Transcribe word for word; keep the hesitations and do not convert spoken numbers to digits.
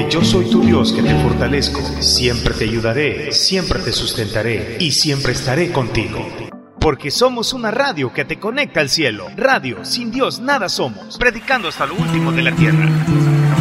yo soy tu Dios que te fortalezco, siempre te ayudaré, siempre te sustentaré y siempre estaré contigo. Porque somos una radio que te conecta al cielo. Radio, sin Dios nada somos, predicando hasta lo último de la tierra.